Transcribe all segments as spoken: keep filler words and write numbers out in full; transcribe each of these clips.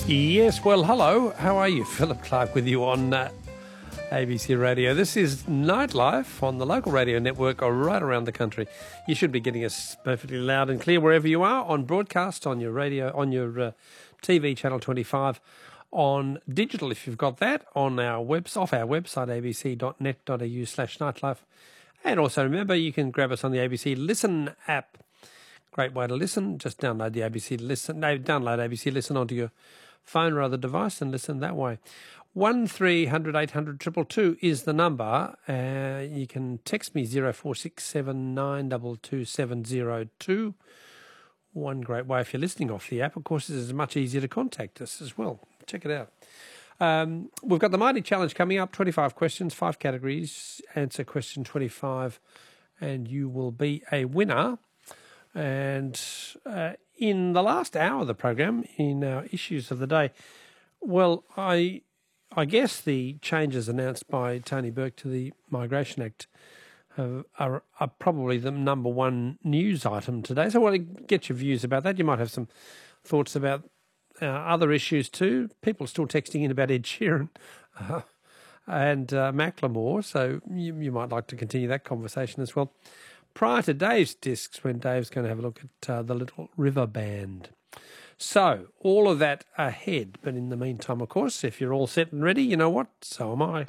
Yes, well, hello. How are you? Philip Clark with you on uh, A B C Radio. This is Nightlife on the local radio network right around the country. You should be getting us perfectly loud and clear wherever you are, on broadcast, on your radio, on your uh, T V, Channel twenty-five, on digital if you've got that, on our webs off our website, a b c dot net dot a u slash nightlife. And also remember, you can grab us on the A B C Listen app. Great way to listen. Just download the A B C Listen. No, download A B C Listen onto your phone or other device and listen that way. One three hundred eight hundred two two two is the number. Uh, you can text me zero four six seven nine two two seven zero two. One great way if you're listening off the app, of course, it is much easier to contact us as well. Check it out. Um, we've got the Mighty Challenge coming up, twenty-five questions, five categories. Answer question twenty-five and you will be a winner. And uh, in the last hour of the program, in our issues of the day, well, I I guess the changes announced by Tony Burke to the Migration Act uh, are, are probably the number one news item today. So I want to get your views about that. You might have some thoughts about uh, other issues too. People are still texting in about Ed Sheeran uh, and uh, Macklemore, so you, you might like to continue that conversation as well. Prior to Dave's discs, when Dave's going to have a look at uh, the Little River Band. So, all of that ahead. But in the meantime, of course, if you're all set and ready, you know what? So am I.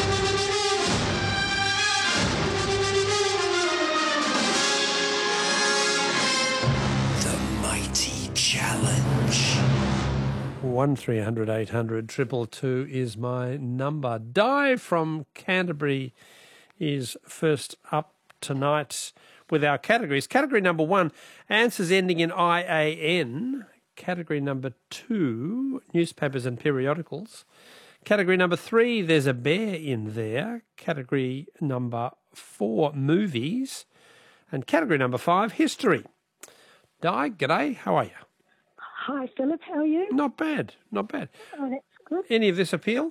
The Mighty Challenge. one three hundred eight hundred two two two is my number. Di from Canterbury is first up tonight with our categories. Category number one, answers ending in I A N. Category number two, newspapers and periodicals. Category number three, there's a bear in there. Category number four, movies. And category number five, history. Di, g'day, how are you? Hi, Philip, how are you? Not bad, not bad. Oh, that's good. Any of this appeal?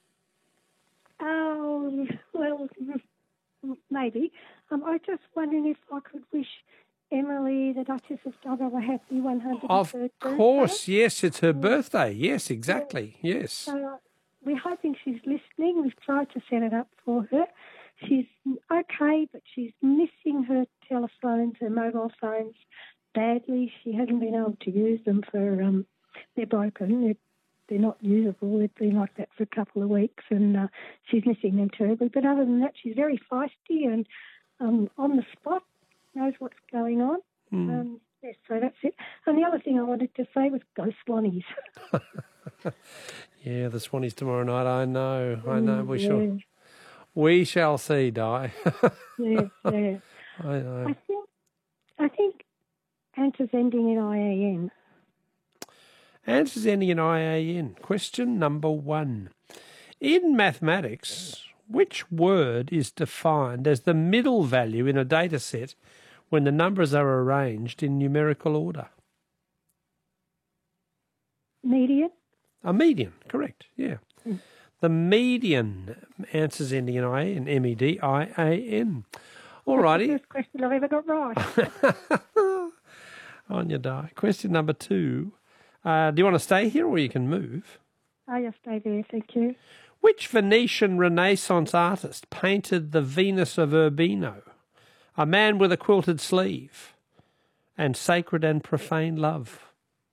Um, well, maybe. Um, I was just wondering if I could wish Emily, the Duchess of Dubbo, a happy one hundred third Of birthday. course, yes, it's her birthday. Yes, exactly, yes. So uh, we're hoping she's listening. We've tried to set it up for her. She's okay, but she's missing her telephones, her mobile phones badly. She hasn't been able to use them for, um, they're broken. They're, they're not usable. They've been like that for a couple of weeks, and uh, she's missing them terribly. But other than that, she's very feisty and um, on the spot, knows what's going on. Mm. Um, yes, so that's it. And the other thing I wanted to say was go Swannies. Yeah, the Swannies tomorrow night. I know, I know. We yeah. shall, we shall see, Di. yeah, yeah. I know. I think, I think answers ending in I A N. Answers ending in I A N. Question number one. In mathematics, which word is defined as the middle value in a data set when the numbers are arranged in numerical order? Median? A median, correct, yeah. Mm. The median, answers ending in I A N, M E D I A N. All righty. That's the first question I've ever got right. On your die. Question number two. Uh, do you want to stay here or you can move? Oh, you'll stay there, thank you. Which Venetian Renaissance artist painted the Venus of Urbino, a man with a quilted sleeve, and Sacred and Profane Love?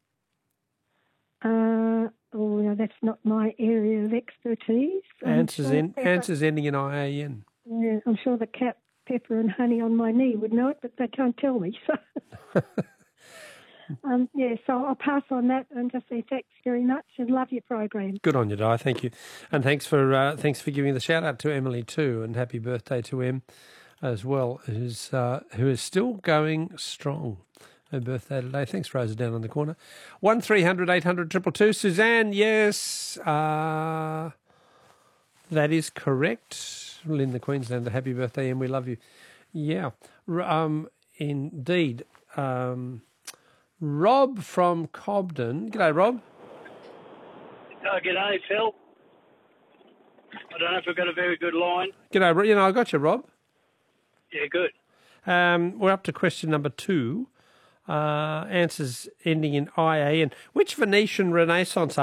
Uh, oh, no, that's not my area of expertise. Answers, sure in, Pepper, answers ending in I A N. Yeah, I'm sure the cat Pepper and Honey on my knee would know it, but they can't tell me. So, um, yeah, so I'll pass on that and just say thanks very much and love your program. Good on you, Di. Thank you, and thanks for uh, thanks for giving the shout out to Emily too, and happy birthday to Em as well, who's uh, who is still going strong. Her birthday today. Thanks, Rosa, down in the corner. One three hundred eight hundred two two two. Suzanne, yes, uh, that is correct. Linda, Queenslander, happy birthday, and we love you. Yeah, um, indeed. Um, Rob from Cobden. G'day, Rob. Oh, g'day, Phil. I don't know if I've got a very good line. G'day, Rob. You know, I got you, Rob. Yeah, good. Um, we're up to question number two. Uh, answers ending in I A N. Which Venetian Renaissance